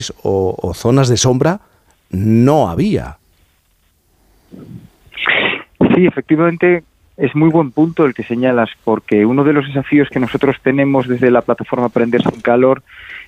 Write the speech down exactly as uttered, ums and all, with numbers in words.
o, o zonas de sombra no había. Sí, efectivamente, es muy buen punto el que señalas, porque uno de los desafíos que nosotros tenemos desde la plataforma Aprender sin Calor